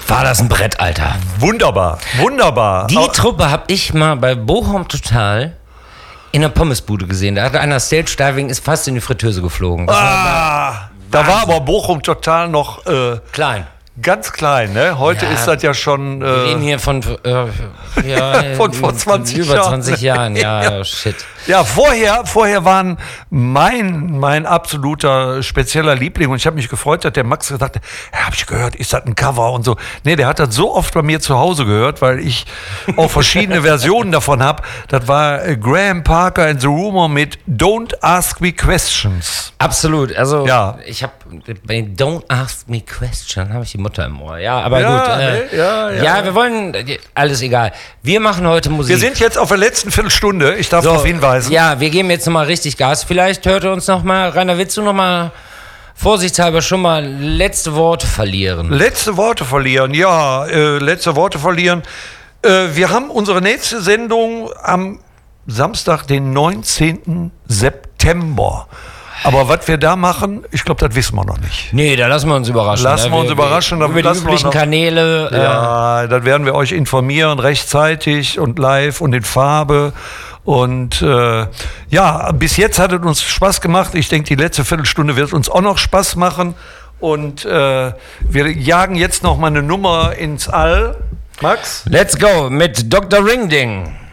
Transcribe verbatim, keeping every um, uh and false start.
war das ein Brett, Alter. Wunderbar, wunderbar. Die Aber Truppe habe ich mal bei Bochum Total in der Pommesbude gesehen. Da hatte einer Stage-Diving, ist fast in die Fritteuse geflogen. Das ah, da war aber Bochum Total noch äh, klein. Ganz klein, ne? Heute ja, ist das ja schon... Äh, wir reden hier von... Äh, ja, von vor zwanzig über Jahren. zwanzig Jahren, ja, ja, shit. Ja, vorher, vorher waren mein, mein absoluter spezieller Liebling und ich habe mich gefreut, dass der Max gesagt hat, ja, habe ich gehört, ist das ein Cover und so. Nee, der hat das so oft bei mir zu Hause gehört, weil ich auch verschiedene Versionen davon habe. Das war äh, Graham Parker and the Rumor mit Don't Ask Me Questions. Absolut, also ja. ich habe bei Don't Ask Me Questions habe ich die Mutter im Ohr. Ja, aber ja, gut. Äh, ne? ja, ja. ja, wir wollen, alles egal. Wir machen heute Musik. Wir sind jetzt auf der letzten Viertelstunde, ich darf so, darauf hinweisen. Ja, wir geben jetzt nochmal richtig Gas. Vielleicht hört ihr uns nochmal, Rainer, willst du nochmal vorsichtshalber schon mal letzte Worte verlieren? Letzte Worte verlieren, ja, äh, letzte Worte verlieren. Äh, wir haben unsere nächste Sendung am Samstag, den neunzehnten September. Aber was wir da machen, ich glaube, das wissen wir noch nicht. Nee, da lassen wir uns überraschen. Lassen ne? wir uns wir, überraschen. Über die üblichen Kanäle. Ja, äh, dann werden wir euch informieren, rechtzeitig und live und in Farbe. Und äh, ja, bis jetzt hat es uns Spaß gemacht. Ich denke, die letzte Viertelstunde wird uns auch noch Spaß machen. Und äh, wir jagen jetzt noch mal eine Nummer ins All. Max? Let's go mit Doktor Ringding.